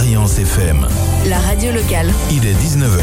Variance FM. La radio locale. Il est 19h.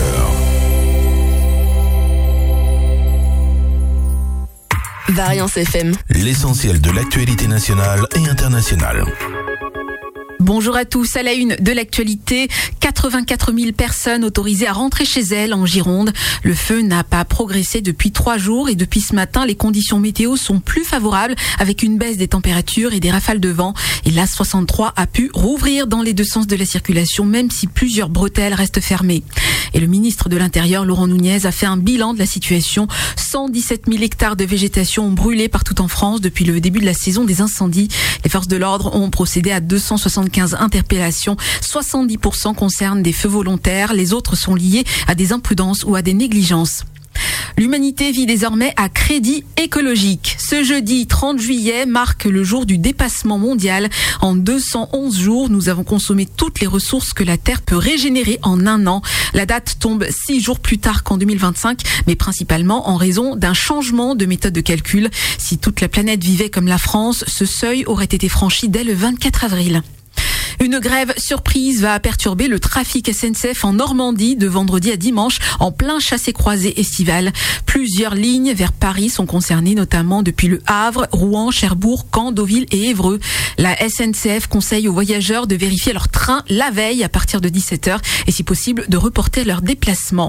Variance FM. L'essentiel de l'actualité nationale et internationale. Bonjour à tous. À la une de l'actualité, 84 000 personnes autorisées à rentrer chez elles en Gironde. Le feu n'a pas progressé depuis 3 jours et depuis ce matin, les conditions météo sont plus favorables avec une baisse des températures et des rafales de vent. Et l'A 63 a pu rouvrir dans les deux sens de la circulation, même si plusieurs bretelles restent fermées. Et le ministre de l'Intérieur, Laurent Nunez, a fait un bilan de la situation. 117 000 hectares de végétation ont brûlé partout en France depuis le début de la saison des incendies. Les forces de l'ordre ont procédé à 275 interpellations. 70% concernent des feux volontaires. Les autres sont liés à des imprudences ou à des négligences. L'humanité vit désormais à crédit écologique. Ce jeudi 30 juillet marque le jour du dépassement mondial. En 211 jours, nous avons consommé toutes les ressources que la Terre peut régénérer en un an. La date tombe 6 jours plus tard qu'en 2025, mais principalement en raison d'un changement de méthode de calcul. Si toute la planète vivait comme la France, ce seuil aurait été franchi dès le 24 avril. Une grève surprise va perturber le trafic SNCF en Normandie de vendredi à dimanche en plein chassé-croisé estival. Plusieurs lignes vers Paris sont concernées, notamment depuis Le Havre, Rouen, Cherbourg, Caen, Deauville et Évreux. La SNCF conseille aux voyageurs de vérifier leur train la veille à partir de 17h et si possible de reporter leur déplacement.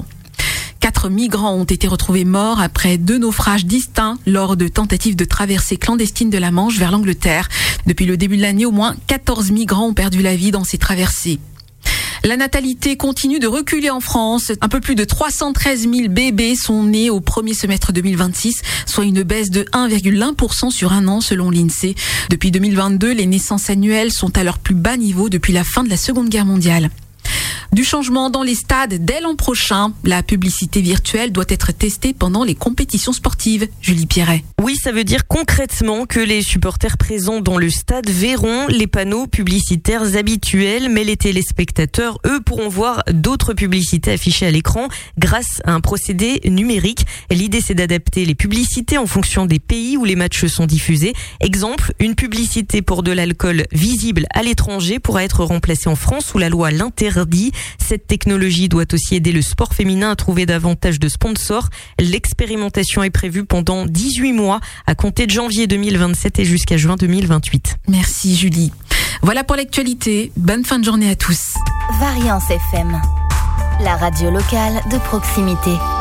4 migrants ont été retrouvés morts après 2 naufrages distincts lors de tentatives de traversée clandestine de la Manche vers l'Angleterre. Depuis le début de l'année, au moins 14 migrants ont perdu la vie dans ces traversées. La natalité continue de reculer en France. Un peu plus de 313 000 bébés sont nés au premier semestre 2026, soit une baisse de 1,1% sur un an selon l'INSEE. Depuis 2022, les naissances annuelles sont à leur plus bas niveau depuis la fin de la Seconde Guerre mondiale. Du changement dans les stades dès l'an prochain. La publicité virtuelle doit être testée pendant les compétitions sportives. Julie Pierret. Oui, ça veut dire concrètement que les supporters présents dans le stade verront les panneaux publicitaires habituels, mais les téléspectateurs, eux, pourront voir d'autres publicités affichées à l'écran grâce à un procédé numérique. L'idée, c'est d'adapter les publicités en fonction des pays où les matchs sont diffusés. Exemple, une publicité pour de l'alcool visible à l'étranger pourra être remplacée en France où la loi l'interdit. Cette technologie doit aussi aider le sport féminin à trouver davantage de sponsors. L'expérimentation est prévue pendant 18 mois à compter de janvier 2027 et jusqu'à juin 2028. Merci Julie. Voilà pour l'actualité. Bonne fin de journée à tous. Variance FM, la radio locale de proximité.